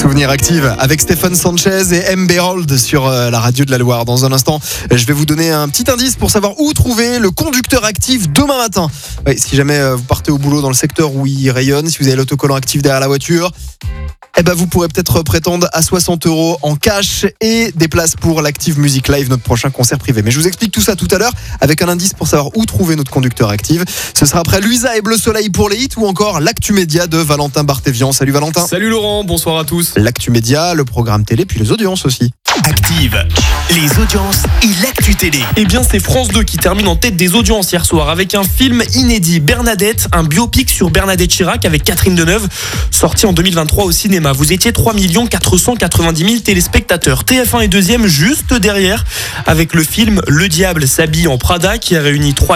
Souvenirs Active avec Stéphane Sanchez et M. Bérold sur la radio de la Loire. Dans un instant, je vais vous donner un petit indice pour savoir où trouver le conducteur actif demain matin. Oui, si jamais vous partez au boulot dans le secteur où il rayonne, si vous avez l'autocollant actif derrière la voiture, vous pourrez peut-être prétendre à 60 € en cash et des places pour l'Active Music Live, notre prochain concert privé. Mais je vous explique tout ça tout à l'heure avec un indice pour savoir où trouver notre conducteur actif. Ce sera après Luisa et Bleu Soleil pour les hits ou encore l'Actu Média de Valentin Barthévian. Salut Valentin. Salut Laurent, bonsoir à tous. L'Actu Média, le programme télé, puis les audiences aussi. Active, les audiences et l'actu télé. Eh bien, c'est France 2 qui termine en tête des audiences hier soir avec un film inédit, Bernadette, un biopic sur Bernadette Chirac avec Catherine Deneuve, sorti en 2023 au cinéma. Vous étiez 3 490 000 téléspectateurs. TF1 est deuxième juste derrière avec le film Le Diable s'habille en Prada qui a réuni 3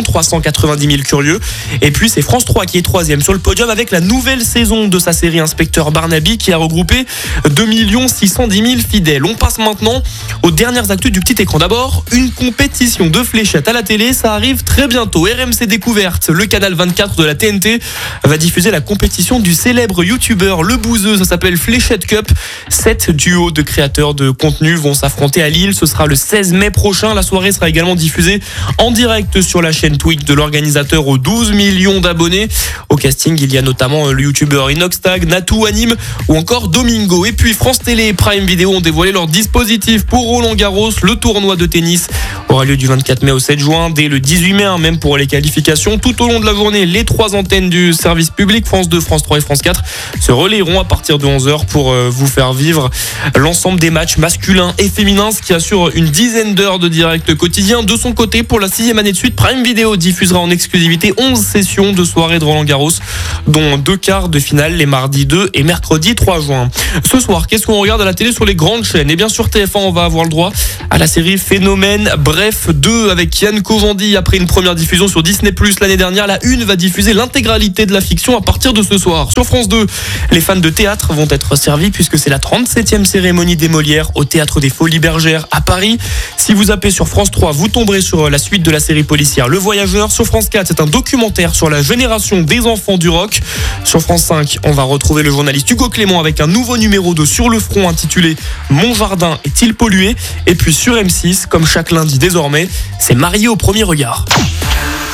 390 000 curieux. Et puis c'est France 3 qui est troisième sur le podium avec la nouvelle saison de sa série Inspecteur Barnaby qui a regroupé 2 610 000 fidèles. On passe maintenant aux dernières actus du petit écran. D'abord, une compétition de fléchettes à la télé, ça arrive très bientôt. RMC Découverte, le canal 24 de la TNT, va diffuser la compétition du célèbre youtubeur Le Bouzeux, ça s'appelle Fléchette Cup. 7 duos de créateurs de contenu vont s'affronter à Lille, ce sera le 16 mai prochain. La soirée sera également diffusée en direct sur la chaîne Twitch de l'organisateur aux 12 millions d'abonnés. Au casting, il y a notamment le youtubeur Inoxtag, Natou Anime ou encore Domingo. Et puis France Télé et Prime Video ont dévoilé leur dispositif pour Roland Garros. Le tournoi de tennis aura lieu du 24 mai au 7 juin, dès le 18 mai, même pour les qualifications. Tout au long de la journée, les 3 antennes du service public, France 2, France 3 et France 4, se relayeront à partir de 11h pour vous faire vivre l'ensemble des matchs masculins et féminins, ce qui assure une dizaine d'heures de direct quotidien. De son côté, pour la 6e année de suite, Prime Video diffusera en exclusivité 11 sessions de soirée de Roland Garros, dont 2 quarts de finale les mardis 2 et mercredi 3 juin. Ce soir, qu'est-ce qu'on regarde à la télé sur les grandes chaînes ? Et bien sûr, TF1, on va avoir le droit à la série Phénomène Bref 2 avec Yann Kojandi. Après une première diffusion sur Disney+ l'année dernière, la Une va diffuser l'intégralité de la fiction à partir de ce soir. Sur France 2, les fans de théâtre vont être servis puisque c'est la 37e cérémonie des Molières au Théâtre des Folies Bergères à Paris. Si vous zappez sur France 3, vous tomberez sur la suite de la série policière Le Voyageur. Sur France 4, c'est un documentaire sur la génération des enfants du rock. Sur France 5, on va retrouver le journaliste Hugo Clément avec un nouveau numéro de Sur le front intitulé Mon jardin est-il pollué ? Et puis sur M6, comme chaque lundi désormais, c'est Marié au premier regard.